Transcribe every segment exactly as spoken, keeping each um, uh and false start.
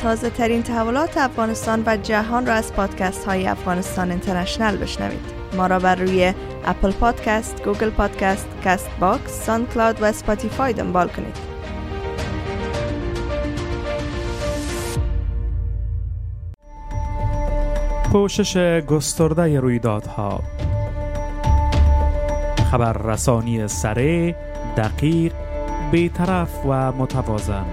تازه ترین تحولات افغانستان و جهان را از پادکست های افغانستان اینترنشنل بشنوید. ما را بر روی اپل پادکست، گوگل پادکست، کست باکس، ساوند کلاود و اسپاتیفای دنبال کنید. پوشش گسترده رویدادها، خبررسانی سریع، دقیق، بی‌طرف و متوازن.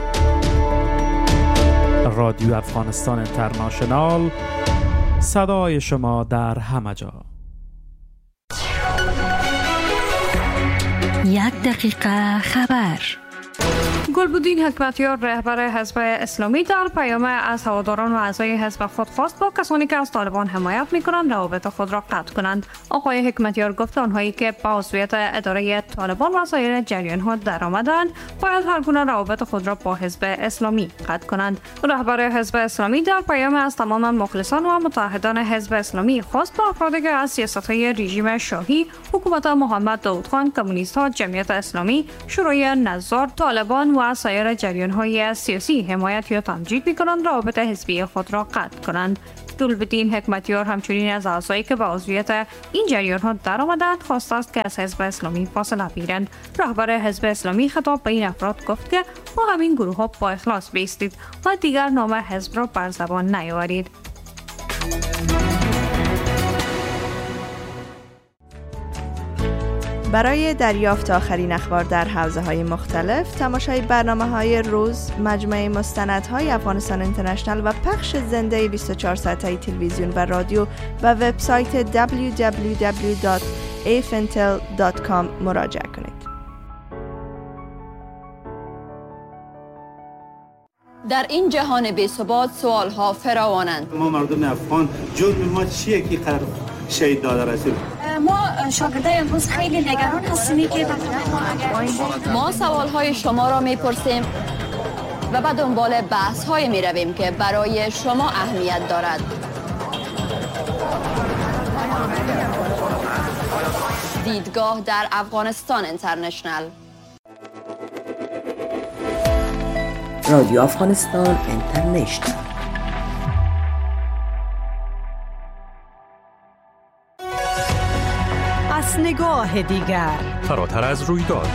رادیو افغانستان اینترنشنال، صدای شما در همه جا. یک دقیقه خبر. گلبدین حکمتیار رهبر حزب اسلامی در پیام از هواداران و اعضای حزب خود خواست با کسانی که از طالبان حمایت می‌کنند روابط خود را قطع کنند. آقای حکمتیار گفت آنهایی که با عضویت اداره طالبان و سایر جریان‌ها درآمدند باید هر گونه روابط خود را با حزب اسلامی قطع کنند. رهبر حزب اسلامی در پیام از تمام مخلصان و متحدان حزب اسلامی خواست با افرادی که از سیاست‌های رژیم شاهی، حکومت محمد داود خان، کمونیست‌ها، جمعیت اسلامی، شورای نظار، طالبان و سایر جریان‌های سیاسی حمایت یا تمجید می‌کنند روابط حزبی خود را قطع کنند. گلبدین حکمتیار همچنین از اعضایی که به عضویت این جریان‌ها درآمدند خواست است که از حزب اسلامی فاصله گیرند. رهبر حزب اسلامی خطاب به این افراد گفت که با همین گروه‌ها با اخلاص بایستید و دیگر نام حزب را بر زبان نیاورید. برای دریافت آخرین اخبار در حوزه‌های مختلف، تماشای برنامه‌های روز، مجموعه مستندهای افغانستان اینترنشنل و پخش زنده بیست و چهار ساعته تلویزیون و رادیو و وبسایت دبلیو دبلیو دبلیو دات ای اف ان تی ال دات کام مراجعه کنید. در این جهان بی‌ثبات سوال‌ها فراوانند. ما مردم افغان جرم ما چیه که قرار شهید داده رسول؟ ما شاگردای امروز خیلی نگران هستیم که ما سوال‌های شما را می‌پرسیم و به دنبال بحث‌های می‌رویم که برای شما اهمیت دارد. دیدگاه در افغانستان اینترنشنل. رادیو افغانستان اینترنشنل. از نگاه دیگر، فراتر از رویداد.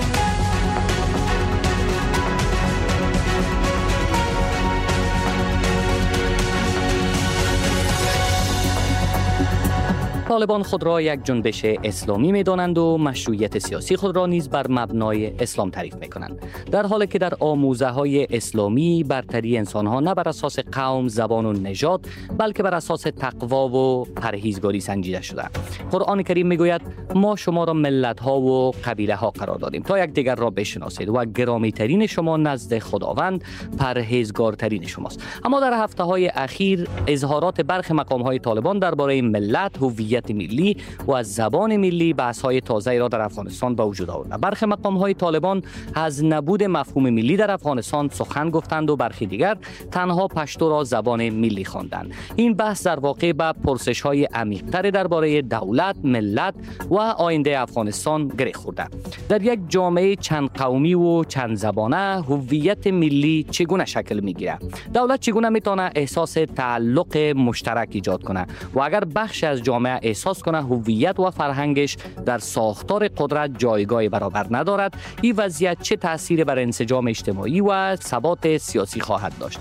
طالبان خود را یک جنبش اسلامی می‌دانند و مشروعیت سیاسی خود را نیز بر مبنای اسلام تعریف می‌کنند، در حالی که در آموزه‌های اسلامی برتری انسان‌ها نه بر اساس قوم، زبان و نژاد بلکه بر اساس تقوا و پرهیزگاری سنجیده شده. قرآن کریم می‌گوید ما شما را ملت‌ها و قبیله‌ها قرار دادیم تا یکدیگر را بشناسید و گرامی‌ترین شما نزد خداوند پرهیزگارترین شماست. اما در هفته‌های اخیر اظهارات برخی مقام‌های طالبان درباره ملت، هویت ملی و از زبان ملی بحث‌های تازه‌ای را در افغانستان به وجود آورد. برخی مقام‌های طالبان از نبود مفهوم ملی در افغانستان سخن گفتند و برخی دیگر تنها پشتو را زبان ملی خواندند. این بحث در واقع به پرسش‌های عمیق‌تر درباره دولت، ملت و آینده افغانستان گره خورده. در یک جامعه چند قومی و چند زبانه هویت ملی چگونه شکل می‌گیرد؟ دولت چگونه می‌تواند احساس تعلق مشترک ایجاد کند و اگر بخش از جامعه احساس کنه هویت و فرهنگش در ساختار قدرت جایگاه برابر ندارد، این وضعیت چه تأثیری بر انسجام اجتماعی و ثبات سیاسی خواهد داشت؟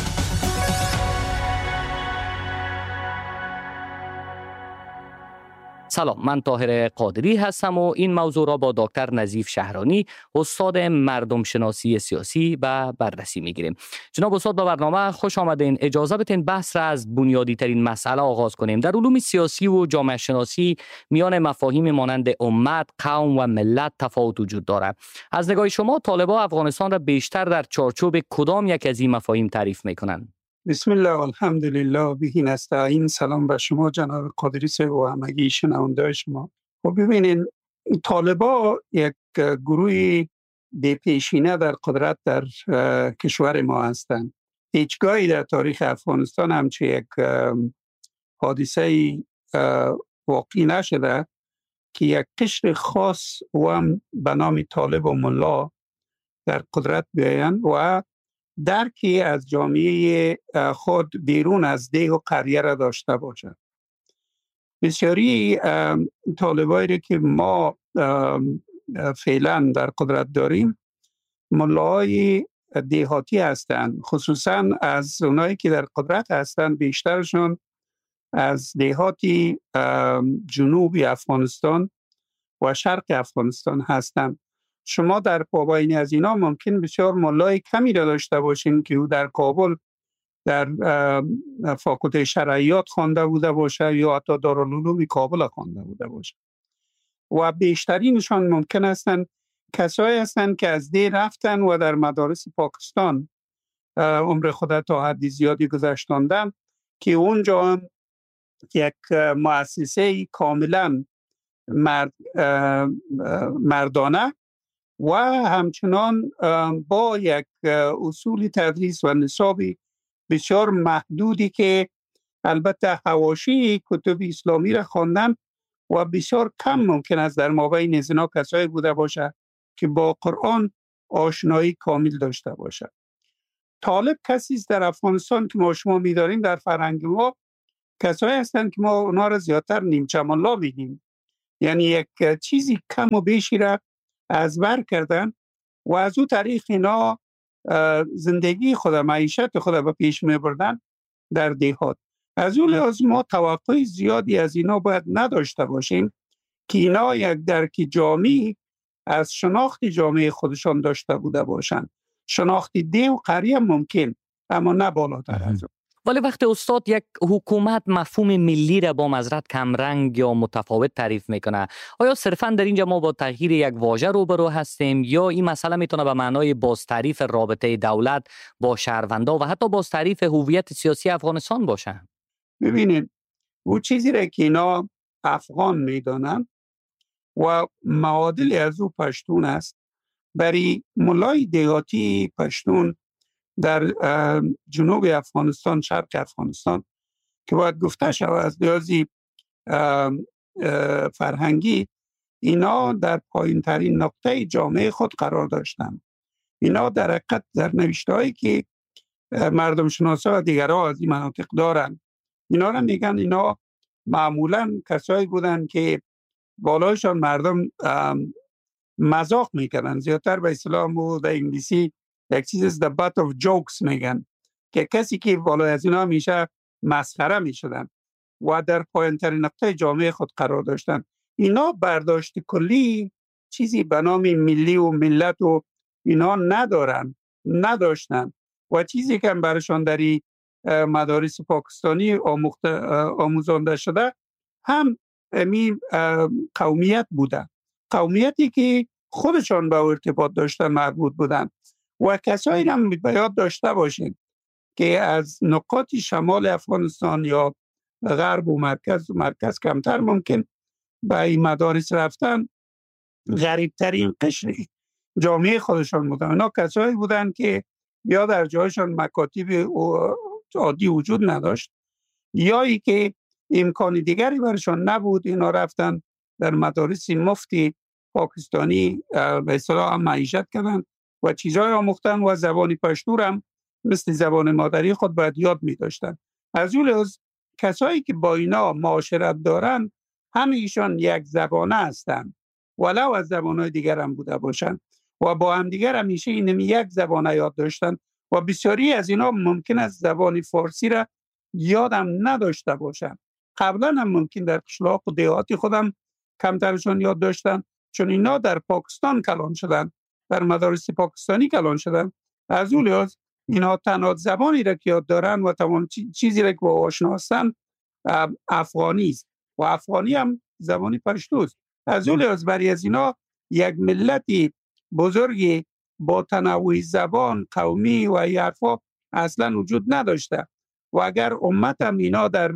سلام، من طاهر قادری هستم و این موضوع را با دکتر نظیف شهرانی، استاد مردم شناسی سیاسی به بررسی میگیریم. جناب استاد به برنامه خوش آمدین. اجازه بدین بحث را از بنیادی ترین مسئله آغاز کنیم. در علوم سیاسی و جامعه شناسی میان مفاهیم مانند امت، قوم و ملت تفاوت وجود دارد. از نگاه شما طالبان افغانستان را بیشتر در چارچوب کدام یک از این مفاهیم تعریف میکنند؟ بسم الله و الحمدلله به نستعین. سلام بر شما جناب قادری صاحب و همگی شنونده‌های شما. خب ببینید، طالبان یک گروه بی پیشینه در قدرت در کشور ما هستند. هیچگاهی در تاریخ افغانستان همچه یک حادثه واقعی نشده که یک قشر خاص و هم به نام طالب و ملا در قدرت بیایند و درکی از جامعه خود بیرون از ده و قریه را داشته باشند. بسیاری طالبایی که ما فعلا در قدرت داریم ملای دیهاتی هستند، خصوصا از اونایی که در قدرت هستند بیشترشون از دیهاتی جنوبی افغانستان و شرق افغانستان هستند. شما در پابین از اینا ممکن بسیار ملای کمی را داشته باشین که او در کابل در فاکولته شرعیات خوانده بوده باشه یا حتی دارالعلوم کابل خوانده بوده باشه و بیشترینشان ممکن هستند کسایی هستند که از دی رفتن و در مدارس پاکستان عمر خود تا حد زیادی گذشتاندن که اونجا هم یک مؤسسه کاملا مرد مردانه و همچنان با یک اصول تدریس و نصابی بسیار محدودی که البته حواشی کتب اسلامی را خواندن و بسیار کم ممکن است در مابین از اینا کسایی بوده باشه که با قرآن آشنایی کامل داشته باشه. طالب کسی است در افغانستان که ما شما می‌داریم در فرهنگ ما کسایی هستند که ما اونا را زیادتر نیمچه ملا می‌گیم، یعنی یک چیزی کم و بیشی را از بر کردن و از او طریق اینا زندگی خود معیشت خود به پیش میبردن در دیهات. از اون لحاظ ما توقع زیادی از اینا باید نداشته باشیم که اینا یک درک جامعی از شناخت جامعه خودشان داشته بوده باشند. شناخت دی و قریه ممکن اما نه بالاتر از اون. ولی وقتی استاد یک حکومت مفهوم ملی را با معذرت کمرنگ یا متفاوت تعریف میکنه، آیا صرفا در اینجا ما با تغییر یک واژه روبرو هستیم یا این مسئله میتونه به معنای باز تعریف رابطه دولت با شهروندا و حتی باز تعریف هویت سیاسی افغانستان باشه؟ ببینید او چیزی را که اینا افغان میدانن و معادل از او پشتون است، برای ملای دیهاتی پشتون در جنوب افغانستان، شرق افغانستان که باید گفته شود از لحاظ فرهنگی اینا در پایین ترین نقطه جامعه خود قرار داشتند. اینا در حقیقت در نوشته هایی که مردم شناسا و دیگرها از این مناطق دارند اینا را میگن اینا معمولا کسایی بودند که بالایشان مردم مزاق میکنن، زیادتر به اصطلاح و در انگلیسی یک چیز از the butt of jokes میگن که کسی که بالای از اینا میشه مسخره میشدن و در پایین ترین نقطه جامعه خود قرار داشتن. اینا برداشت کلی چیزی به نام ملی و ملت و اینا ندارن نداشتن و چیزی که برشان در مدارس پاکستانی آموخت آموزانده شده هم می قومیت بوده، قومیتی که خودشان به ارتباط داشتن مربوط بودن. و کسایی هم به یاد داشته باشین که از نقاط شمال افغانستان یا غرب و مرکز و مرکز کمتر ممکن به این مدارس رفتن، غریب ترین قشر جامعه خودشان بودن. اونا کسایی بودن که یا در جایشان مکاتب عادی وجود نداشت یا ای که امکان دیگری برشان نبود، اینا رفتن در مدارس مفتی پاکستانی به اصطلاح هم معیشت کردن و چیزهای آموختن و زبانی پشتور هم مثل زبان مادری خود باید یاد می داشتن. از اون لحاظ کسایی که با اینا معاشرت دارن همه ایشان یک زبانه هستن ولو از زبانهای دیگر هم بوده باشن و با هم دیگر همیشه این یک زبانه یاد داشتن و بسیاری از اینا ممکن است زبان فارسی را یادم نداشته باشن. قبلا هم ممکن در قشلاق و دیهاتی خودم کمترشون یاد داشتن چون اینا در پاکستان کلان شدن، در مدارس پاکستانی کلان شدن. از اون لحاظ اینا تنها زبانی را که یاد دارن و تمام چیزی را که با آشنا هستن افغانی است و افغانی هم زبانی پشتوست. از اون لحاظ برای از اینا یک ملتی بزرگی با تنوع زبان، قومی و حرفا اصلا وجود نداشته و اگر امت هم اینا در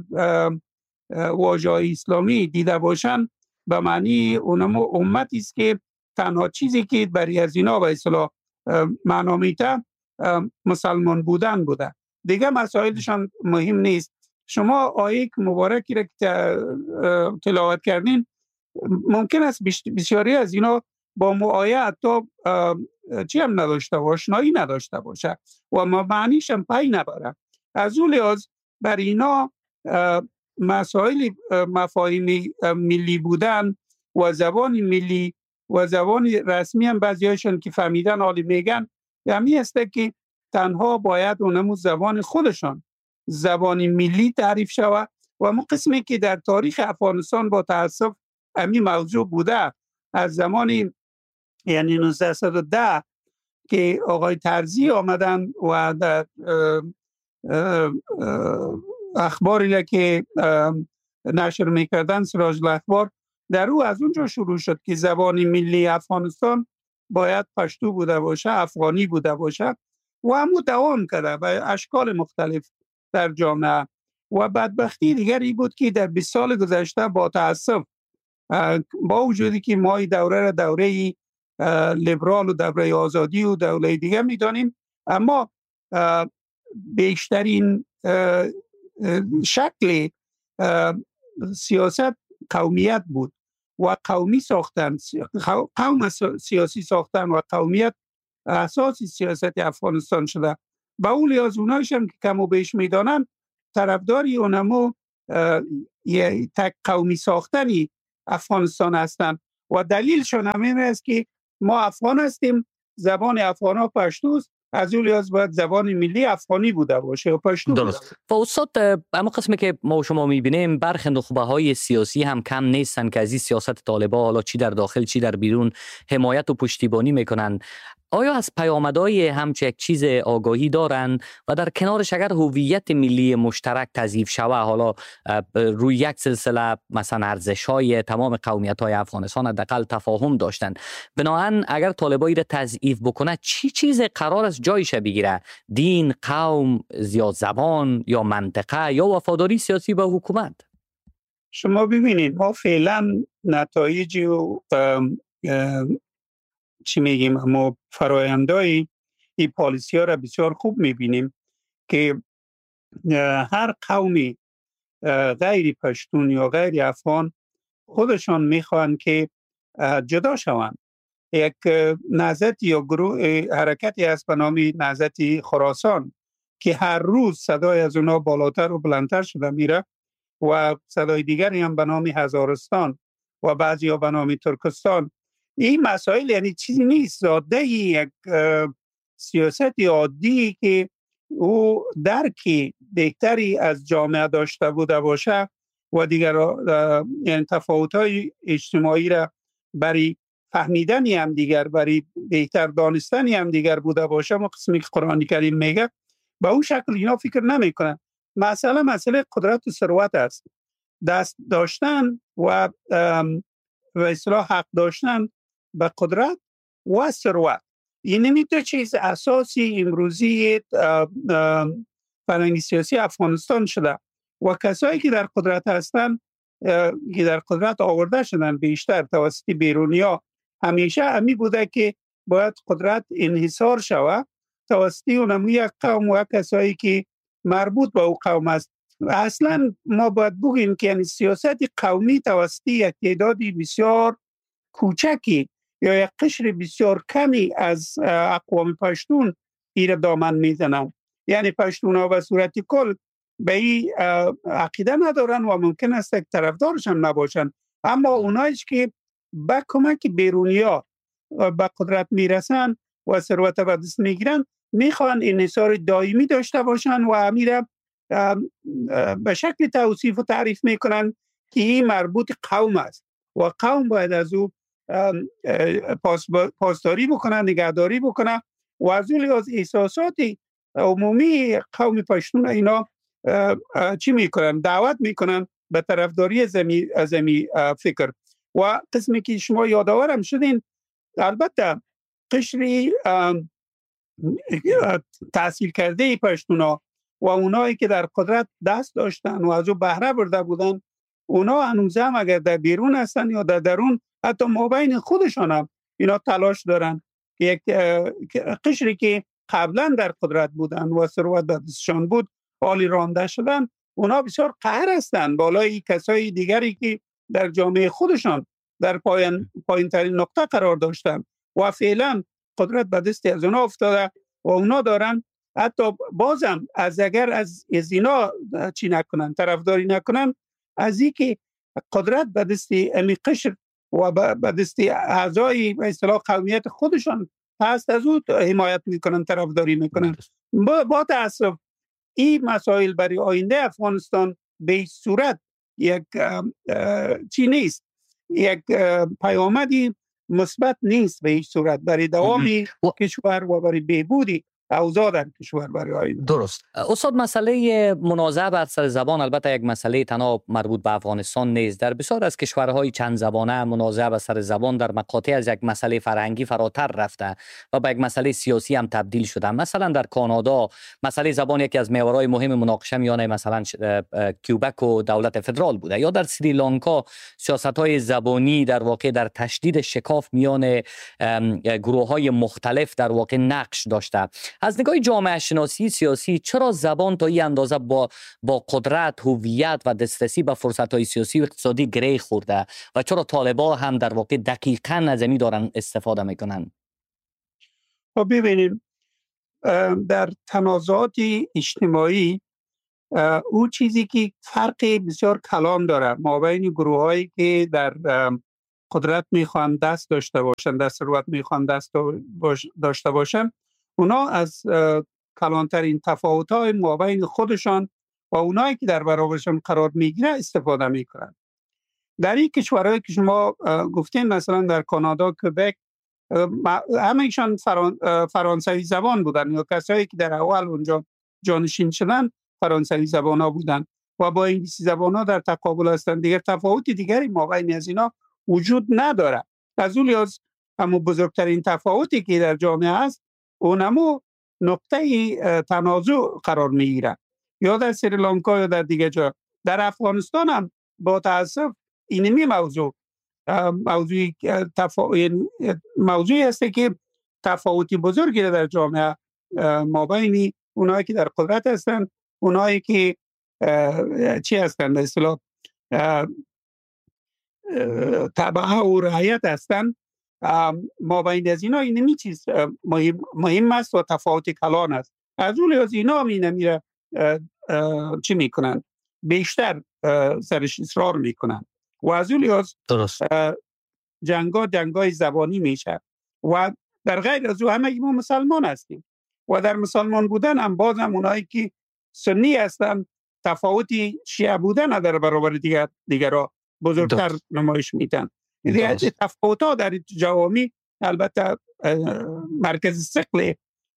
واژه‌های اسلامی دیده باشن به معنی اونم امتی است که تنها چیزی که برای از اینا به اصطلاح معنا میده مسلمان بودن بوده، دیگه مسائلشان مهم نیست. شما آیه مبارکی را که تلاوت کردین ممکن است بسیاری از اینا با آیه حتی چی هم نداشته باشه، آشنایی نداشته باشه و ما معنیش هم پی نبره. از اون لحاظ بر اینا مسائل مفاهیم ملی بودن و زبان ملی و زبان رسمی هم بعضیاشون که فهمیدن حالی میگن یعنی است که تنها باید اونمو زبان خودشان زبان ملی تعریف شود و ما قسمی که در تاریخ افغانستان با تاسف امی موضوع بوده از زمان یعنی نوزده و ده که آقای ترزی آمدن و در اخباری که نشر میکردن سراج الاخبار در او از اونجا شروع شد که زبان ملی افغانستان باید پشتو بوده باشه، افغانی بوده باشه و همو دوام کرده به اشکال مختلف در جامعه. و بدبختی دیگری بود که در بیست سال گذشته با تاسف با وجودی که ما دوره دوره لیبرال و دوره آزادی و دوره دیگه میدانیم، اما بیشترین شکل سیاست قومیت بود و قومی ساختن، قوم سیاسی ساختن و قومیت اساسی سیاست افغانستان شده. با اون لحاظ اونایش هم که کم و بیش میدانن طرفداری اونمو تک قومی ساختنی افغانستان هستند و دلیلشون همین است که ما افغان هستیم، زبان افغان ها پشتوست، از اون لحاظ باید زبان ملی افغانی بوده باشه و پشتو درست. و استاد اما قسمی که ما شما میبینیم برخی نخبه های سیاسی هم کم نیستن که از این سیاست طالبان حالا چی در داخل چی در بیرون حمایت و پشتیبانی میکنن. آیا از پیامدهای همچه یک چیز آگاهی دارن و در کنارش اگر هویت ملی مشترک تضعیف شوه، حالا روی یک سلسله مثلا ارزش‌های تمام قومیت‌های افغانستان حداقل تفاهم داشتن، بنابراین اگر طالبایی را تضعیف بکنه چی چیز قرار است جایش بگیره؟ دین، قوم یا زبان یا منطقه یا وفاداری سیاسی به حکومت؟ شما ببینید ما فعلا نتایجی و چی میگیم ما فرایندهای این پالیسی ها را بسیار خوب میبینیم که هر قومی غیر پشتون یا غیر افغان خودشان میخوان که جدا شوند. یک نهضت یا گروه حرکتی هست به نام نهضت خراسان که هر روز صدای از اونا بالاتر و بلندتر شده میره و صدای دیگری هم به نام هزارستان و بعضی ها به نام ترکستان. این مسائل یعنی چیزی نیست، زاده یک سیاست عادی که او درکی بهتری از جامعه داشته بوده باشه و دیگر یعنی تفاوت‌های اجتماعی را برای فهمیدنی هم دیگر، برای بهتر دانستنی هم دیگر بوده باشه. ما قسمی که قرآن کریم میگه به اون شکل اینا فکر نمیکنن. مسئله مسئله قدرت و ثروت است، دست داشتن و و اصلاح حق داشتن به قدرت و ثروت. این نمیتونه چیز اساسی امروزی فرهنگ سیاسی افغانستان شده و کسایی که در قدرت هستن که در قدرت آورده شدن بیشتر توسط بیرونیا همیشه همی بوده که باید قدرت انحصار شود توسط اونم یک قوم و کسایی که مربوط به او قوم است. اصلا ما باید بگیم که یعنی سیاست قومی توسط یک تعدادی بسیار کوچکی یا یک قشر بسیار کمی از اقوام پشتون ایره دامن میزنن. یعنی پشتون ها به صورت کل به این عقیده ندارن و ممکن است که طرفدارش هم نباشن، اما اونایش که با کمک بیرونیا به قدرت میرسن و ثروت به دست میگیرن میخوان انحصار دائمی داشته باشن و امیره به شکل توصیف و تعریف میکنن که این مربوط قوم است و قوم باید از او پاس پاسداری بکنن، نگهداری بکنن و از اون لحاظ احساسات عمومی قوم پشتون اینا چی میکنن؟ دعوت میکنن به طرفداری زمی زمی فکر. و قسمی که شما یادآورم شدین، البته قشری تحصیل کرده پشتونا و اونایی که در قدرت دست داشتن و از او بهره برده بودن، اونا هنوز هم اگر در بیرون هستن یا در درون حتی مابین خودشان هم اینا تلاش دارن که یک قشری که قبلا در قدرت بودن و ثروت در دستشان بود حالی رانده شدن، اونا بسیار قهر هستن بالای کسای دیگری که در جامعه خودشان در پایین پایین ترین نقطه قرار داشتن و فعلا قدرت به دست از اونا افتاده و اونا دارن حتی بازم از اگر از از اینا چی نکنن، طرفداری نکنن، از این که قدرت به دست امی قشر و به دست اعضای به اصطلاح قومیت خودشان هست، از او حمایت میکنن، طرفداری میکنن. با, با تاسف این مسائل برای آینده افغانستان به صورت یک چی نیست، یک پیامدی مثبت نیست به هیچ صورت برای دوامی کشور و برای بهبودی اوضاع در کشور برای آینده. درست. استاد، مسئله منازعه بر سر زبان البته یک مسئله تنها مربوط به افغانستان نیست. در بسیار از کشورهای چند زبانه منازعه بر سر زبان در مقاطع از یک مسئله فرهنگی فراتر رفته و به یک مسئله سیاسی هم تبدیل شده. مثلا در کانادا مسئله زبان یکی از محورهای مهم مناقشه میان مثلا کیوبک و دولت فدرال بوده، یا در سریلانکا سیاست‌های زبانی در واقع در تشدید شکاف میان گروه‌های مختلف در واقع نقش داشته. از نگاه جامعه شناسی سیاسی، چرا زبان تا این اندازه با با قدرت، هویت و دسترسی به فرصت‌های سیاسی و اقتصادی گره خورده و چرا طالبان هم در واقع دقیقاً از این دارن استفاده میکنن؟ خب ببینیم، در تنازعات اجتماعی او چیزی که فرق بسیار کلان داره مابین گروهایی که در قدرت میخوان دست داشته باشن، دست ثروت میخوان دست داشته باشن، اونا از کلانترین تفاوت‌های مابین خودشان و اونایی که در برابرشان قرار میگیره استفاده میکنن. در این کشورهایی که شما گفتین، مثلا در کانادا، کبک، همه‌شان فران، فرانسوی زبان بودن، یا کسایی که در اول اونجا جانشین شدن فرانسوی زبان ها بودن و با انگلیسی زبان ها در تقابل هستند. دیگر تفاوت دیگری مابین از اینا وجود نداره. از اون لحاظ اما بزرگترین تفاوتی که در جامعه هست اونمو نقطه تنازع قرار میگیره، یا در سریلانکا یا در دیگه جا. در افغانستان هم با تاسف اینمی موضوع موضوعی تفا... موضوعی هسته که تفاوتی بزرگی در جامعه مابین اونایی که در قدرت هستن، اونایی که چی هستن به اصطلاح تبعه و رعایت هستن، مابین از اینا اینمی چیز مهم, مهم است و تفاوت کلان است. از اون لحاظ اینا هم اینمیره چی میکنن؟ بیشتر سرش اصرار میکنن و از اون لحاظ جنگا جنگای زبانی میشه. و در غیر از او همه ما مسلمان هستیم و در مسلمان بودن هم باز هم اونایی که سنی هستن تفاوتی شیعه بودن در برابر دیگر دیگرها بزرگتر دست. نمایش میدن. یعنی تفاوت‌ها در جوامع البته مرکز ثقل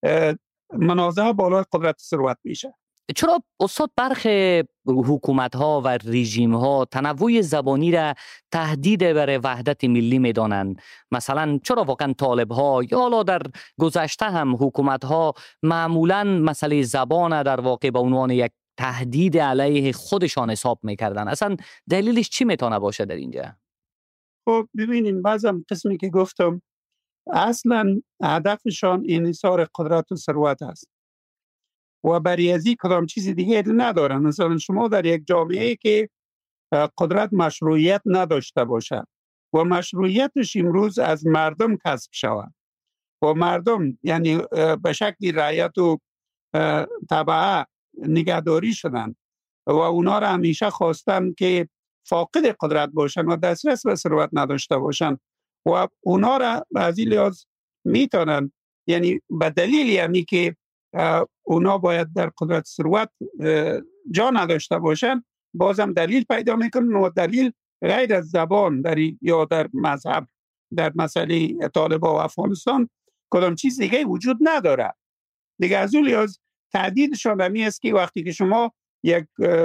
منازعه بالای قدرت ثروت میشه. چرا استاد برخی حکومت‌ها و رژیم‌ها تنوع زبانی را تهدید برای وحدت ملی می‌دانند؟ مثلا چرا واقعا طالب‌ها یا حالا در گذشته هم حکومت‌ها معمولاً مسئله زبان در واقع به عنوان یک تهدید علیه خودشان حساب می‌کردن؟ اصلا دلیلش چی میتونه باشه در اینجا؟ خب ببینین، بعضم قسمی که گفتم اصلا هدفشان انحصار قدرت و ثروت است و برای از این کدام چیزی دیگه ندارن. مثلا شما در یک جامعه که قدرت مشروعیت نداشته باشه و مشروعیتش امروز از مردم کسب شود و مردم یعنی به شکلی رعایت و تبعه نگهداری شدن و اونا را همیشه خواستن که فاقد قدرت باشن و دسترس به ثروت نداشته باشن و اونا را از این لحاظ میتونن، یعنی به دلیل یعنی که اونا باید در قدرت ثروت جا نداشته باشن، بازم دلیل پیدا میکنن و دلیل غیر از زبان در یا در مذهب در مسئله طالبان و افغانستان کدام چیز دیگه وجود نداره. دیگه از اون لحاظ تهدیدشان همی است که وقتی که شما یک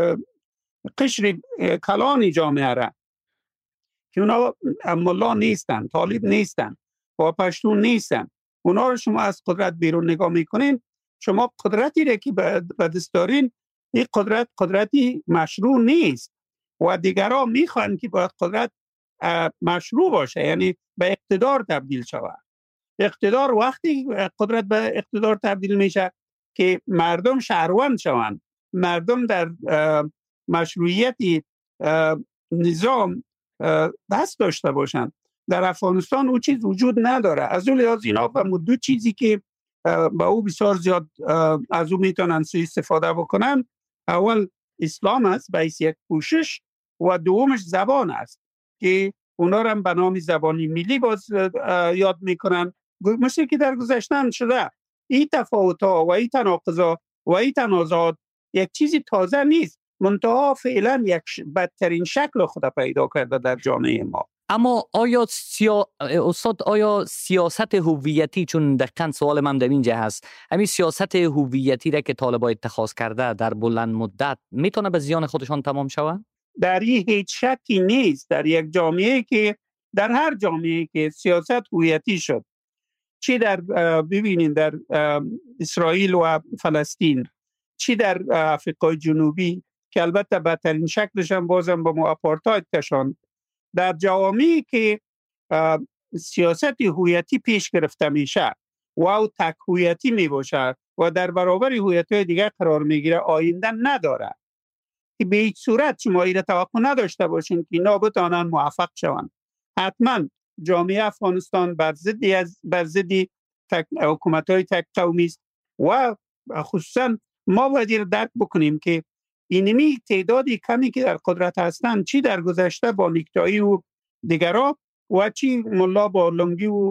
قشر کلانی جامعه را که اونا ملا نیستن، طالب نیستن و پشتون نیستن، اونا رو شما از قدرت بیرون نگاه میکنین، شما قدرتی را که به دست دارین این قدرت قدرتی مشروع نیست و دیگران میخوان که باید قدرت مشروع باشه، یعنی به اقتدار تبدیل شود. اقتدار وقتی قدرت به اقتدار تبدیل میشه که مردم شهروند شوند، مردم در مشروعیتی نظام دست داشته باشند. در افغانستان او چیز وجود نداره. از اون لحاظ اینا و دو چیزی که با او بسیار زیاد از او میتونن سوء استفاده بکنن، اول اسلام است به حیث یک پوشش و دومش زبان است که اونا رو هم به نام زبانی ملی باز یاد میکنن، مثل که در گذشته هم شده. این تفاوت ها و این تناقضات و این تنازعات یک چیزی تازه نیست، منتها فعلا یک بدترین شکل خود پیدا کرده در جامعه ما. اما آیا سیا... استاد آیا سیاست هویتی، چون دقیقاً سوال من در اینجا هست، همین سیاست هویتی را که طالبان اتخاذ کرده در بلند مدت میتونه به زیان خودشان تمام شود؟ در این هیچ شکی نیست. در یک جامعه که در هر جامعه که سیاست هویتی شد، چی در ببینید در اسرائیل و فلسطین، چی در آفریقای جنوبی که البته بدترین شکلش هم بازم با آپارتاید کشاند، در جوامعی که سیاست هویتی پیش گرفته میشه و او تک هویتی می باشه و در برابر هویت‌های دیگر قرار میگیره، آینده نداره. که به هیچ صورت شما ایره توقع نداشته باشین که اینا بتانن موفق شوند. حتما جامعه افغانستان بر ضدی از بر ضدی حکومت‌های تک قومی است و خصوصا ما باید درک بکنیم که اینمی تعدادی کمی که در قدرت هستند، چی در گذشته با نیکتایی و دیگرها و چی ملا با لنگی و